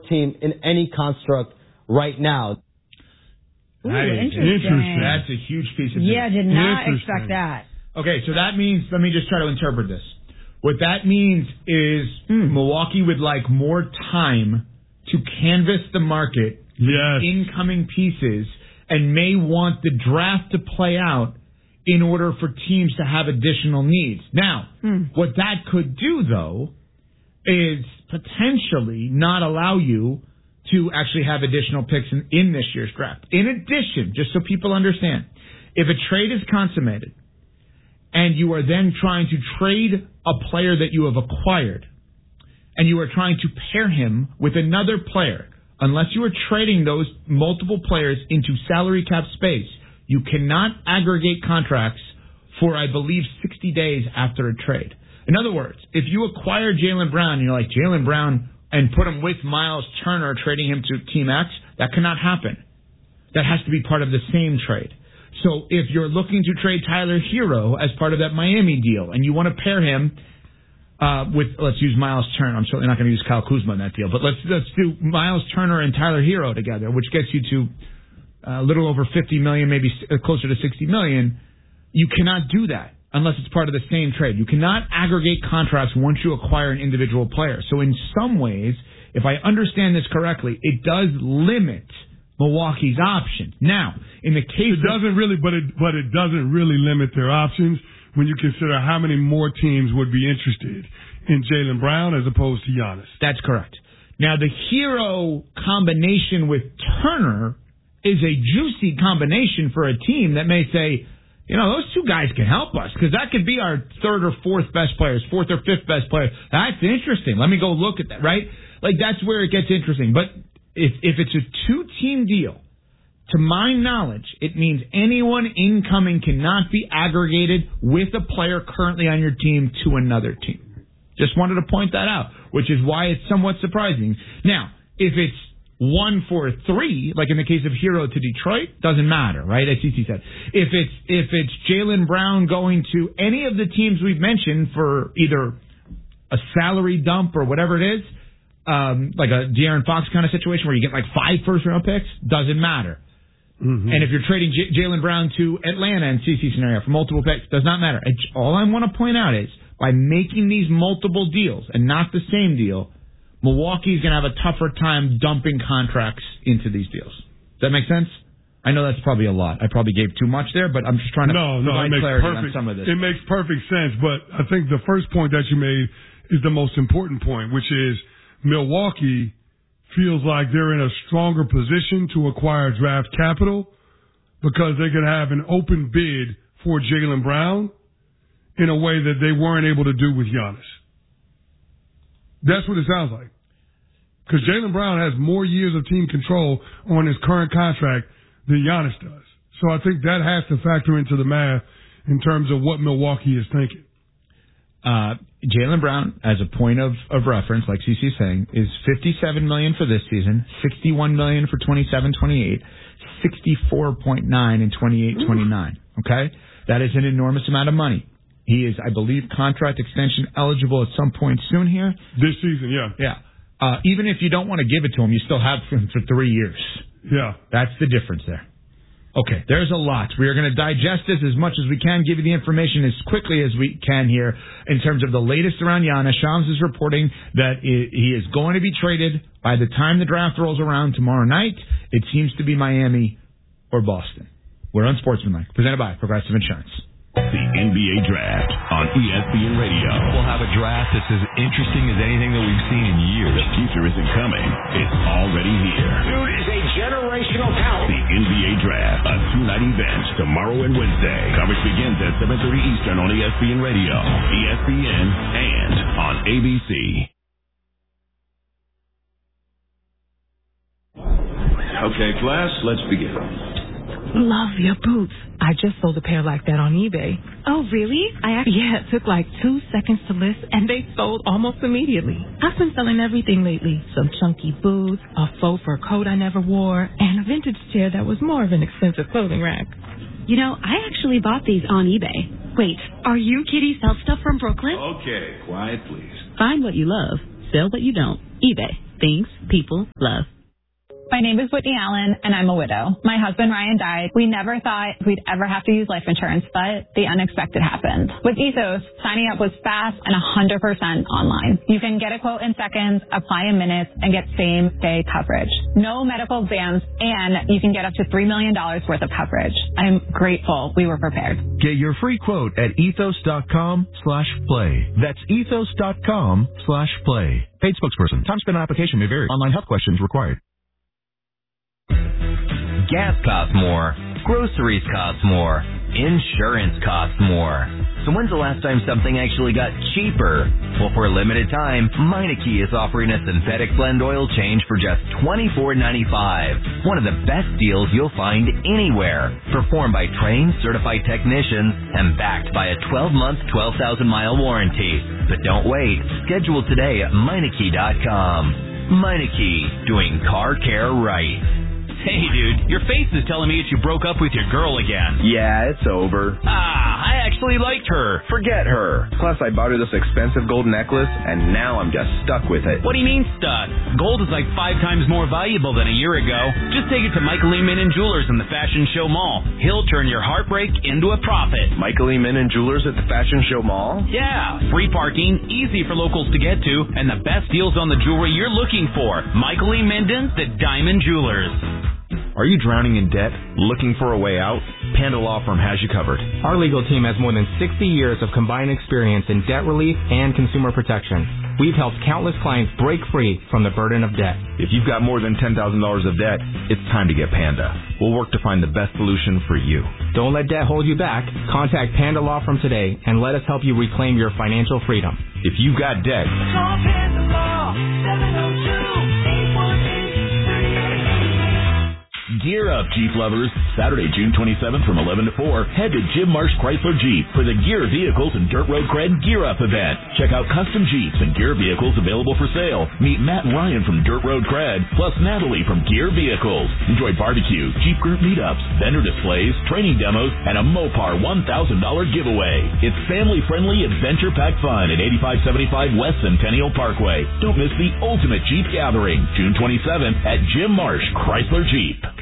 team in any construct right now. Ooh, interesting. That's a huge piece of news. Yeah, did not expect that. Okay, so that means, let me just try to interpret this. What that means is Milwaukee would like more time to canvass the market, incoming pieces, and may want the draft to play out in order for teams to have additional needs. Now, what that could do, though, is potentially not allow you to actually have additional picks in this year's draft. In addition, just so people understand, if a trade is consummated and you are then trying to trade a player that you have acquired and you are trying to pair him with another player, unless you are trading those multiple players into salary cap space, you cannot aggregate contracts for, I believe, 60 days after a trade. In other words, if you acquire Jaylen Brown and you're like, Jaylen Brown, and put him with Miles Turner, trading him to Team X, that cannot happen. That has to be part of the same trade. So if you're looking to trade Tyler Hero as part of that Miami deal, and you want to pair him with, let's use Miles Turner. I'm certainly not going to use Kyle Kuzma in that deal, but let's do Miles Turner and Tyler Hero together, which gets you to a little over $50 million, maybe closer to $60 million. You cannot do that unless it's part of the same trade. You cannot aggregate contracts once you acquire an individual player. So in some ways, if I understand this correctly, it does limit Milwaukee's options. Now, in the case it doesn't really limit their options when you consider how many more teams would be interested in Jaylen Brown as opposed to Giannis. That's correct. Now, the Hero combination with Turner is a juicy combination for a team that may say, you know, those two guys can help us because that could be our third or fourth best players, fourth or fifth best player. That's interesting. Let me go look at that, right? Like, that's where it gets interesting. But if it's a two-team deal, to my knowledge, it means anyone incoming cannot be aggregated with a player currently on your team to another team. Just wanted to point that out, which is why it's somewhat surprising. Now, if it's 1 for 3, like in the case of Hero to Detroit, doesn't matter, right? As CC said. If it's Jaylen Brown going to any of the teams we've mentioned for either a salary dump or whatever it is, like a De'Aaron Fox kind of situation where you get like 5 first-round picks, doesn't matter. Mm-hmm. And if you're trading Jaylen Brown to Atlanta in CC scenario for multiple picks, does not matter. All I want to point out is by making these multiple deals and not the same deal, Milwaukee's going to have a tougher time dumping contracts into these deals. Does that make sense? I know that's probably a lot. I probably gave too much there, but I'm just trying to provide clarity on some of this. It makes perfect sense, but I think the first point that you made is the most important point, which is Milwaukee feels like they're in a stronger position to acquire draft capital because they could have an open bid for Jaylen Brown in a way that they weren't able to do with Giannis. That's what it sounds like. Because Jaylen Brown has more years of team control on his current contract than Giannis does. So I think that has to factor into the math in terms of what Milwaukee is thinking. Jaylen Brown, as a point of reference, like CC is saying, is $57 million for this season, $61 million for 27-28, $64.9 in 28-29. Okay? That is an enormous amount of money. He is, I believe, contract extension eligible at some point soon here. This season, yeah. Yeah. Even if you don't want to give it to him, you still have him for 3 years. Yeah. That's the difference there. Okay, there's a lot. We are going to digest this as much as we can, give you the information as quickly as we can here in terms of the latest around Giannis. Shams is reporting that he is going to be traded by the time the draft rolls around tomorrow night. It seems to be Miami or Boston. We're on Sportsmanlike, presented by Progressive Insurance. The NBA Draft on ESPN Radio. We'll have a draft that's as interesting as anything that we've seen in years. The future isn't coming. It's already here. Dude is a generational talent. The NBA Draft, a 2-night event tomorrow and Wednesday. Coverage begins at 7:30 Eastern on ESPN Radio, ESPN, and on ABC. Okay, class, let's begin. Love your boots. I just sold a pair like that on eBay. Oh, really? Yeah, it took like 2 seconds to list, and they sold almost immediately. I've been selling everything lately. Some chunky boots, a faux fur coat I never wore, and a vintage chair that was more of an expensive clothing rack. You know, I actually bought these on eBay. Wait, are you Kitty Self Stuff from Brooklyn? Okay, quiet, please. Find what you love. Sell what you don't. eBay. things people love. My name is Whitney Allen, and I'm a widow. My husband, Ryan, died. We never thought we'd ever have to use life insurance, but the unexpected happened. With Ethos, signing up was fast and 100% online. You can get a quote in seconds, apply in minutes, and get same-day coverage. No medical exams, and you can get up to $3 million worth of coverage. I'm grateful we were prepared. Get your free quote at ethos.com/play. That's ethos.com/play. Paid spokesperson. Time spent on application may vary. Online health questions required. Gas costs more. Groceries cost more. Insurance costs more. So when's the last time something actually got cheaper? Well, for a limited time, Meineke is offering a synthetic blend oil change for just $24.95. One of the best deals you'll find anywhere. Performed by trained, certified technicians and backed by a 12-month, 12,000-mile warranty. But don't wait. Schedule today at Meineke.com. Meineke, doing car care right. Hey, dude, your face is telling me that you broke up with your girl again. Yeah, it's over. I actually liked her. Forget her. Plus, I bought her this expensive gold necklace, and now I'm just stuck with it. What do you mean stuck? Gold is like 5 times more valuable than a year ago. Just take it to Michael E. Minnan Jewelers in the Fashion Show Mall. He'll turn your heartbreak into a profit. Michael E. Minnan Jewelers at the Fashion Show Mall? Yeah. Free parking, easy for locals to get to, and the best deals on the jewelry you're looking for. Michael E. Minnan, the Diamond Jewelers. Are you drowning in debt? Looking for a way out? Panda Law Firm has you covered. Our legal team has more than 60 years of combined experience in debt relief and consumer protection. We've helped countless clients break free from the burden of debt. If you've got more than $10,000 of debt, it's time to get Panda. We'll work to find the best solution for you. Don't let debt hold you back. Contact Panda Law Firm today and let us help you reclaim your financial freedom. If you've got debt, call Panda Law, 702-818. Gear up, Jeep lovers. Saturday, June 27th from 11 to 4, head to Jim Marsh Chrysler Jeep for the Gear Vehicles and Dirt Road Cred Gear Up event. Check out custom Jeeps and Gear Vehicles available for sale. Meet Matt and Ryan from Dirt Road Cred, plus Natalie from Gear Vehicles. Enjoy barbecue, Jeep group meetups, vendor displays, training demos, and a Mopar $1,000 giveaway. It's family-friendly, adventure-packed fun at 8575 West Centennial Parkway. Don't miss the ultimate Jeep gathering, June 27th at Jim Marsh Chrysler Jeep.